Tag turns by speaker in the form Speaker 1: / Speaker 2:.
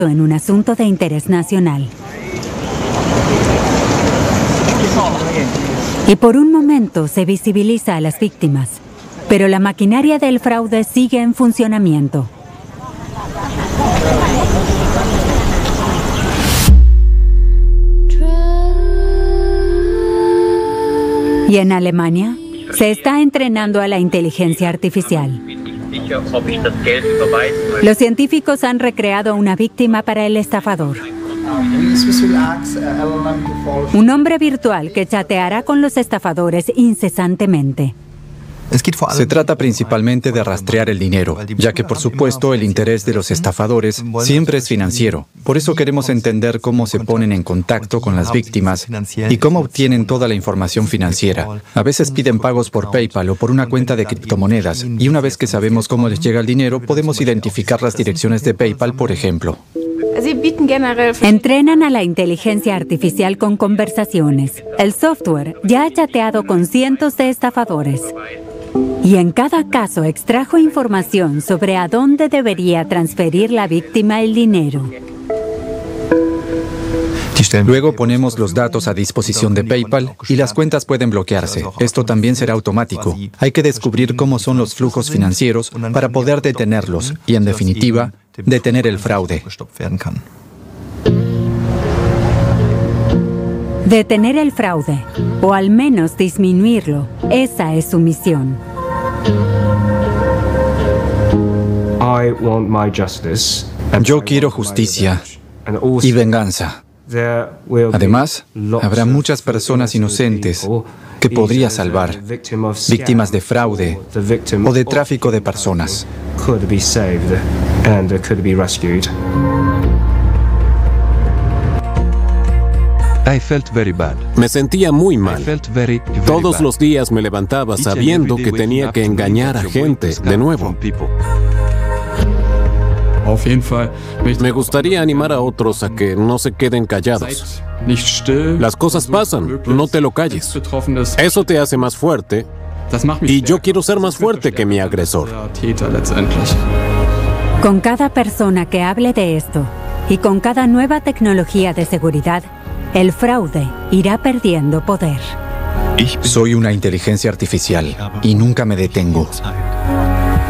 Speaker 1: en un asunto de interés nacional. Y por un momento se visibiliza a las víctimas, pero la maquinaria del fraude sigue en funcionamiento. Y en Alemania se está entrenando a la inteligencia artificial. Los científicos han recreado una víctima para el estafador. Un hombre virtual que chateará con los estafadores incesantemente.
Speaker 2: Se trata principalmente de rastrear el dinero, ya que por supuesto el interés de los estafadores siempre es financiero. Por eso queremos entender cómo se ponen en contacto con las víctimas y cómo obtienen toda la información financiera. A veces piden pagos por PayPal o por una cuenta de criptomonedas, y una vez que sabemos cómo les llega el dinero, podemos identificar las direcciones de PayPal, por ejemplo.
Speaker 1: Entrenan a la inteligencia artificial con conversaciones. El software ya ha chateado con cientos de estafadores. Y en cada caso extrajo información sobre a dónde debería transferir la víctima el dinero.
Speaker 2: Luego ponemos los datos a disposición de PayPal y las cuentas pueden bloquearse. Esto también será automático. Hay que descubrir cómo son los flujos financieros para poder detenerlos y, en definitiva, detener el fraude.
Speaker 1: Detener el fraude, o al menos disminuirlo, esa es su misión.
Speaker 2: Yo quiero justicia y venganza. Además, habrá muchas personas inocentes que podría salvar, víctimas de fraude o de tráfico de personas.
Speaker 3: Me sentía muy mal. Todos los días me levantaba sabiendo que tenía que engañar a gente de nuevo. Me gustaría animar a otros a que no se queden callados. Las cosas pasan, no te lo calles. Eso te hace más fuerte y yo quiero ser más fuerte que mi agresor.
Speaker 1: Con cada persona que hable de esto y con cada nueva tecnología de seguridad, el fraude irá perdiendo poder.
Speaker 2: Soy una inteligencia artificial y nunca me detengo.